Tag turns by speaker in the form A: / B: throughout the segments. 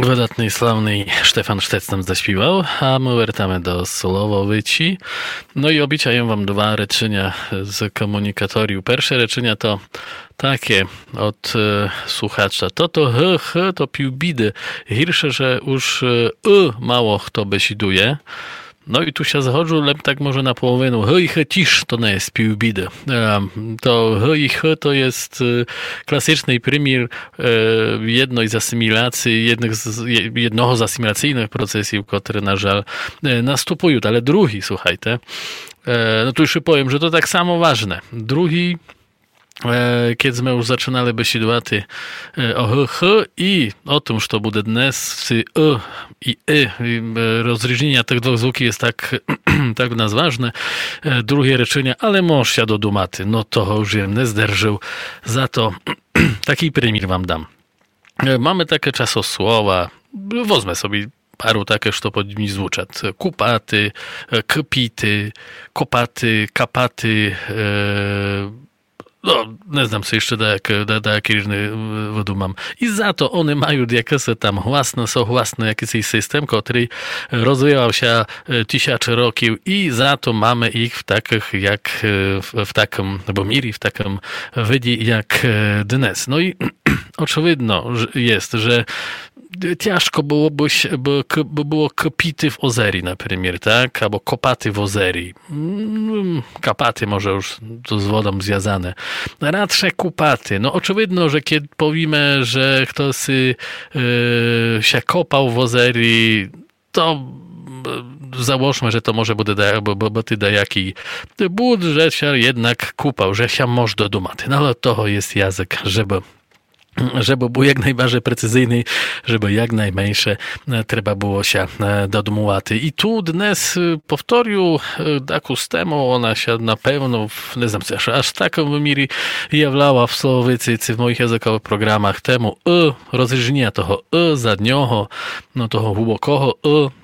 A: Wydatny i slavný Štefan Štec nám zaśpiewał, a my wracamy do Solowowici. No i obliczaję wam dwa rečenia z komunikatoriu. Pierwsze rečenia to takie od słuchacza. To to pił bidy. Hirsze, że już mało kto besiduje. No i tu się zachodził, lep tak może na połowę. Cisz to nie jest pił bidy. To to jest klasyczny prymier jednej z asymilacji, jednego z asymilacyjnych procesów, które na żal nastupują. Ale drugi, słuchajcie, no tu już powiem, że to tak samo ważne. Drugi, kiedy my już zaczynali besidувати o i o tym, że to będzie dnes i rozróżnienie tych dwóch zwłok jest tak u nas ważne. Drugie rečenie, ale mąż się dodumaty. No to już jem nie zderżył. Za to taki prymier wam dam. Mamy takie czasosłowa. Wozmę sobie paru takie, što pod nimi zvučat. Kupaty, kpity, kopaty, kapaty, no, nie znam se jeszcze da jakie różne wodu mam. I za to one mają jakieś tam własny jakiś system, który rozwijał się tysiące roków i za to mamy ich w takich jak w takim, bo miri w takim wydzie jak dnes. No i oczywidno jest, że ciężko by było kopity w Ozeri, na przykład, tak? Albo kopaty w Ozeri. Kapaty może już to z wodą związane. Raczej kupaty. No oczywidno, że kiedy powiemy, że ktoś się kopał w Ozeri, to załóżmy, że to może będzie dajaki bud, że się jednak kupał, że się może dodumaty. No ale to jest język, żeby był jak najbardziej precyzyjny, żeby jak najmniejsze trzeba było się dodumułaty. I tu dnes powtórił taką temu, ona się na pewno, nie znam, aż taką miri jawlała w Słowicy, w moich językowych programach temu rozróżnienia toho zadnього, no toho głębokiego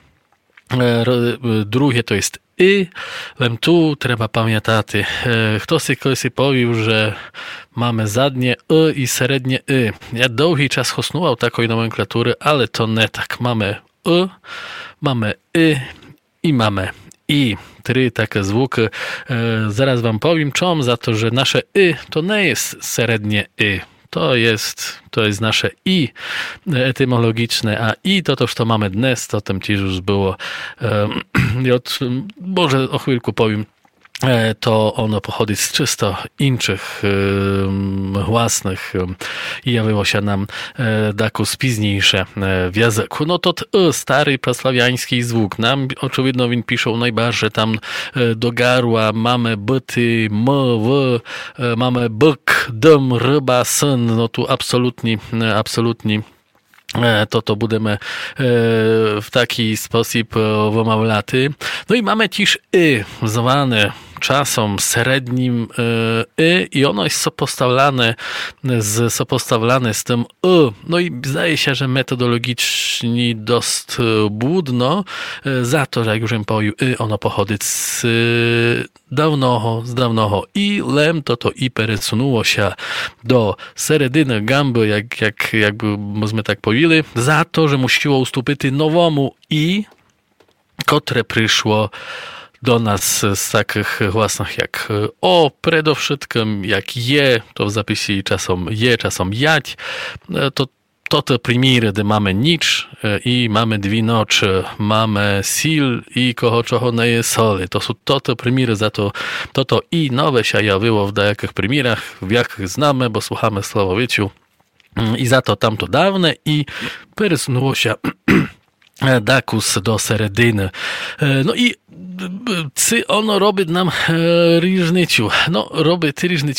A: drugie to jest lem tu trzeba pamiętać. Ktoś kiedyś powiedział, że mamy zadnie i średnie Ja długi czas hosnuwał takiej nomenklatury, ale to nie tak. Mamy mamy i mamy i. Trzy takie zwłoki. Zaraz wam powiem, czemu za to, że nasze to nie jest średnie To jest nasze i etymologiczne, a i to, co mamy dnes, to tym też już było. Może o chwilku powiem, to ono pochodzi z czysto innych własnych i jawiło się nam taką spóźniejsze w języku. No to stary praslawiański zwłok. Nam oczywiście on piszą najbardziej tam do garła mamy byty, mamy byk, dom, ryba, syn. No tu absolutnie to będziemy w taki sposób wymawiaty. No i mamy też zwane czasem średnim i ono jest sopostawlane z tym No i zdaje się, że metodologicznie dość błudno za to, że jak już powiedział, ono pochodzi z dawnoho i lem to i przesunęło się do seredyny gęby, jakby myśmy tak powiedzieli, za to, że musiło ustąpić nowemu i które przyszło do nas z takich własnych jak przede wszystkim jak to w zapisie czasem jać, to te primiery, gdy mamy nicz i mamy dwie nocy, mamy sil i koło czego nie jest soli. To są te primiery, za to i nowe się jawiło w jakich primierach, w jakich znamy, bo słuchamy Słowowiciu i za to tamto dawne i przesunęło się dakus do seredyny. No i ono robi nam różnicę. No, robi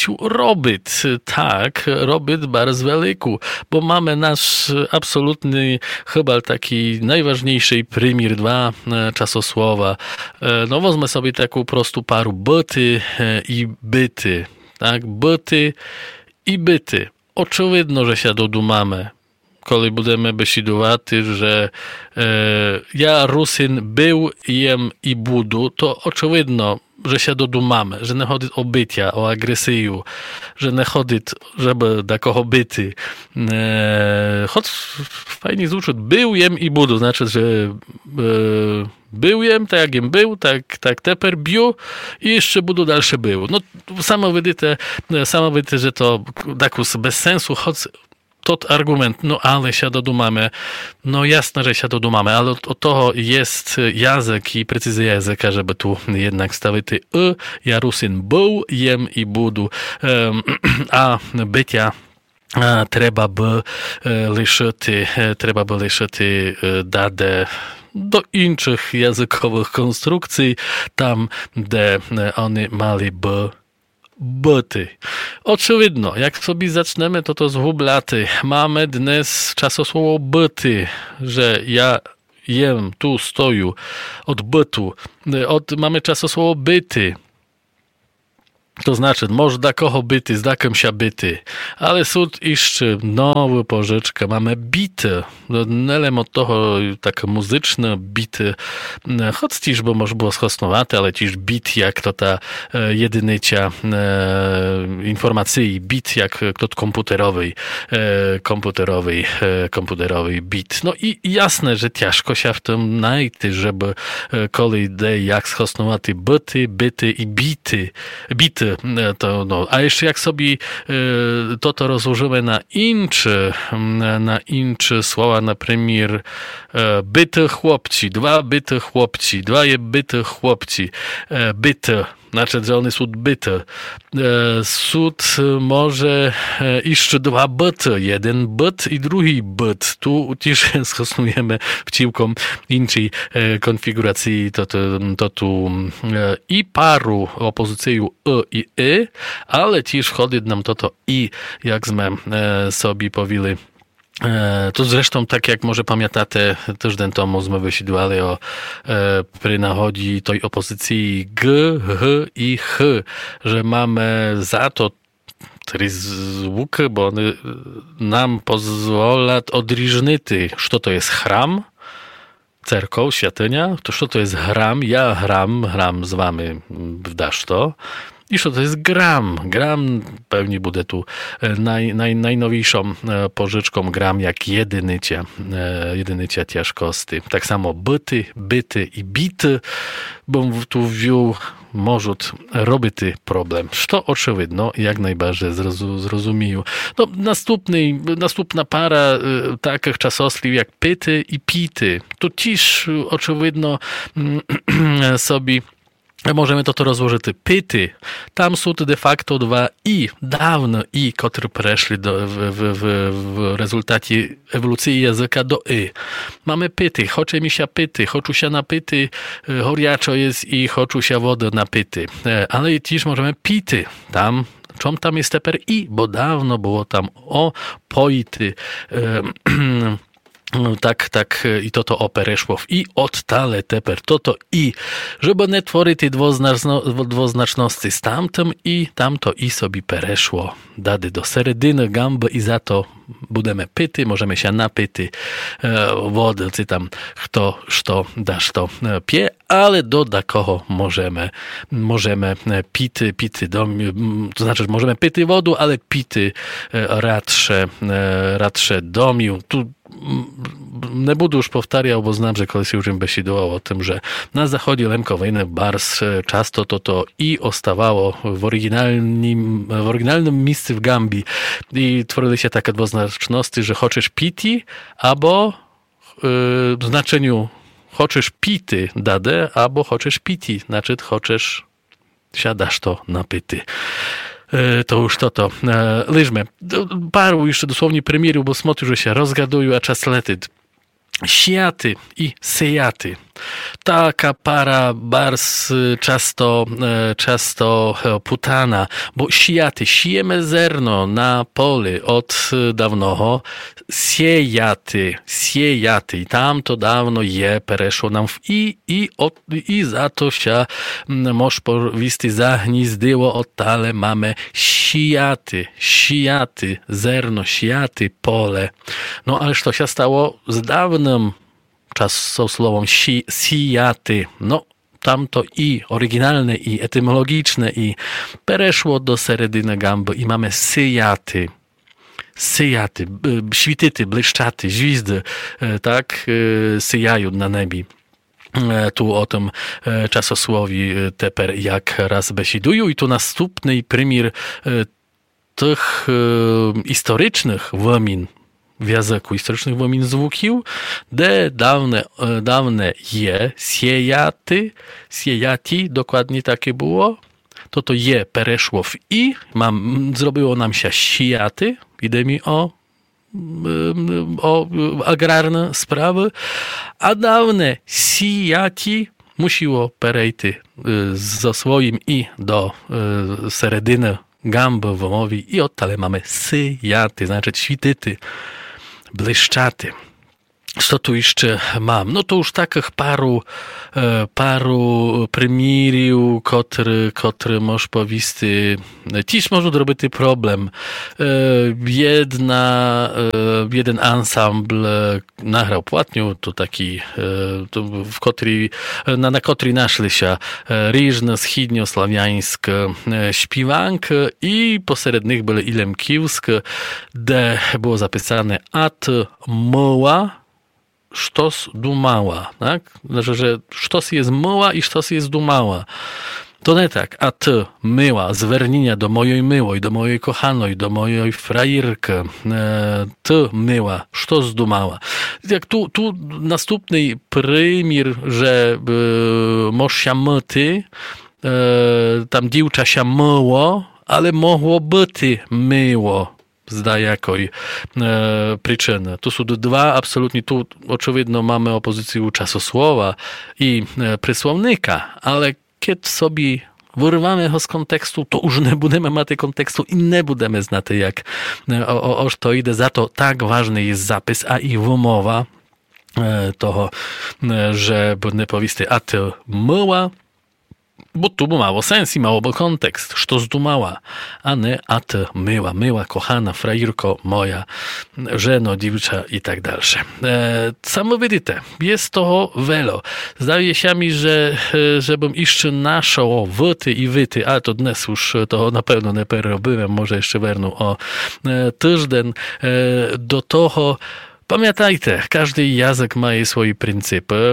A: bardzo wielką, bo mamy nasz absolutny, chyba taki najważniejszy prymier, dwa czasosłowa. No, wezmę sobie taką prostą paru byty i byty. Tak, byty i byty. Oczywidno, że się dodumamy. Kiedy będziemy besidувати, że ja Rusyn był, jem i budu, to oczywidno, że się dodumamy, że nie chodzi o bycia, o agresję, że nie chodzi, żeby do kogo byty. Choć w Fajnie звучит był, jem i budu. Znaczy, że był jem, tak jak jem był, tak teper bju i jeszcze budu dalsze był. No, samo vidite, że to takus bez sensu, choć tot argument, no ale się dodumamy. No jasne, że się dodumamy, ale od toho jest język i precyzja języka, żeby tu jednak stawić ja rusin był, jem i budu, a bycia треба би лишити даде do інших językowych konstrukcji, tam, gdzie one mali by byty. Oczywidno, jak sobie zaczniemy, to zgublaty. Mamy dnes czasosłowo byty, że ja jem, tu stoju, od bytu. Mamy czasosłowo byty. To znaczy, można koho byty, z dakem się byty. Ale sud jeszcze nowy pożyczka. Mamy bity. Nelem od toho tak muzyczne bity. Choć też, bo może było schosnowaty, ale też bit, jak to ta jedynycia informacji. Bit, jak to komputerowy bit. No i jasne, że ciężko się w tym najty, żeby kolej dej jak schosnowaty byty i bity. To, no. A jeszcze jak sobie to rozłożymy na incze słowa, na przykład byty chłopci, dwa byty chłopci, byty, znaczy, że one są byty. Sud może jeszcze dwa byty, jeden byt i drugi byt. Tu też schosnujemy wciłką innej konfiguracji, to tu i paru opozycję i ale też chodzi nam to i, jak sme sobie powiedzieli. To zresztą, tak jak może pamiętacie, tydzień temu sme wysiedlali o przy nachodzi tej opozycji G, H i H, że mamy za to три звуки, bo one nam pozwolą odróżnić, co to jest chram, cerkoł, świątynia, to co to jest gram, ja gram z wami w daszto. I co to jest gram? Gram pewnie będzie tu najnowniejszą pożyczką gram jak jedynycia ciężkości. Tak samo byty i bity, bo tu wziął może robić problem. Co oczywidno, jak najbardziej zrozumieją. No, następna para takich czasosliw jak pyty i pity. Tu też oczywidno sobie możemy to rozłożyć. Pyty, tam są de facto dwa i, dawno i, które przeszli w rezultacie ewolucji języka do Mamy pyty, chocze mi się pyty, choczu się napyty, horiaczo jest i choczu się wodę napyty. Ale też możemy pity, tam jest teper i, bo dawno było tam poity, tak, i to opereszło w i odtale teper, to i, żeby nie tworzyć dwuznaczności z tamtym i tamto i sobie pereszło dady do seredyny gamby i za to budemy pyty, możemy się napyty wody, czy tam kto, co dasz to pie, ale do kogo możemy pity to znaczy, że możemy pyty wodu, ale pity radsze domił. Tu nie będę już powtarzał, bo znam, że koleś już im besidował o tym, że na zachodzie Lemkowyjny bars często to i ostawało w oryginalnym miejscu w Gambii i tworzyły się takie dwuznaczności, że chcesz piti, albo w znaczeniu chcesz pity dadę, albo chcesz piti, znaczy chcesz siadasz to na pyty. To już to. Liczmy. Paru jeszcze dosłownie premierów, bo smoty, że się rozgadują, a czas lety. Siaty i sejaty. Taka para bars często putana, bo siejemy zerno na pole od dawnoho, siejaty. I tam to dawno pereszło nam w i za to się moż powisty zagniezdyło od tale mamy sijaty, zerno, sijaty, pole. No ależ to się stało z dawnym czasosłowem sijaty. No, tamto i oryginalne i etymologiczne i pereszło do seredyny gamby i mamy syjaty. syjaty, śwityty, błyszczaty, звізди, tak, syjają na nebi. Tu o tym czasosłowi teper jak raz besidują i tu następny primir tych historycznych womin w języku, historycznych womin zwukił, de dawne je, siejati, dokładnie takie było, to je pereszło w i, zrobiło nam się sijaty, idzie mi o agrarne sprawy, a dawne sijati musiło perejty ze swoim i do seredyny gamby w mowie i odtale mamy syjaty, znaczy śwityty, błyszczaty. Co tu jeszcze mam? No to już takich paru primiriów, który może powiedzieć, też może zrobić problem. Jeden ensemble nagrał płatniu, to taki, na której naszli się różne wschodnioslawiańskie śpiewanki i pośrednich były ilemkiwskie, gdzie było zapisane at moła, sztos dumała, tak? Znaczy, że sztos jest myła i sztos jest dumała. To nie tak, a ty myła, zwernienia do mojej myłoj, do mojej kochanej, do mojej frajerki, ty myła, sztos dumała. Jak tu następny primir, że moż się myty, tam dziewcza się myło, ale mogło być myło. Z jakiej przyczyny. Tu są dwa absolutnie, tu oczywiście mamy opozycję czasosłowa i przysłownika, ale kiedy sobie wyrwamy go z kontekstu, to już nie będziemy mieć kontekstu i nie będziemy znać, jak o to idzie. Za to tak ważny jest zapis, a i wymowa toho, że nie powiedzieć, a ty myła, bo tu mało sens i mało kontekst, što zdumała, a nie a ty myła, kochana, frajerko moja, żeno, dziewcza i tak dalsze. Samo widzicie, jest toho wiele. Zdaje się mi, że żebym jeszcze naszał wyty i wyty, a to dnes już to na pewno nie perobyłem, może jeszcze wernu o tydzień, do toho. Pamiętajcie, każdy język ma swoje pryncypy.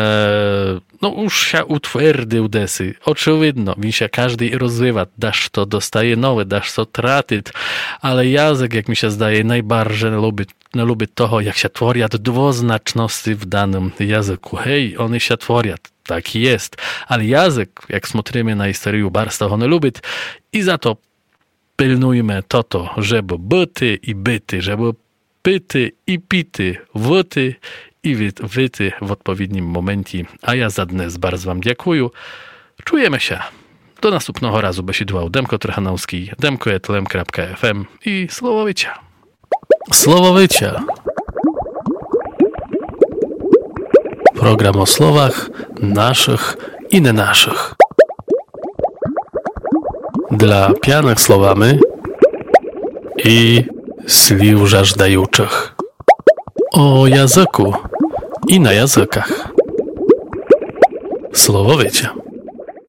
A: No już się utwierdził desy. Oczywidno, mi się każdy rozwywa. Dasz to dostaje nowe, dasz to tracić. Ale język, jak mi się zdaje, najbardziej lubi toho, jak się tworzą dwuznaczności w danym języku. Hej, one się tworzą. Tak jest. Ale język, jak смотрimy na historię, bardzo toho nie lubi. I za to pilnujmy to, żeby byty i byty, żeby pyty i pity, wyty i wyty w odpowiednim momencie. A ja za dnes bardzo wam dziękuję. Czujemy się. Do następnego razu besidłał Demko Trochanowski, demko@lem.fm i Słowowycia. Słowowycia. Program o słowach naszych i nie naszych. Dla pijanych słowami i sliw żażdajuczych. O języku i na językach. Słowowycia.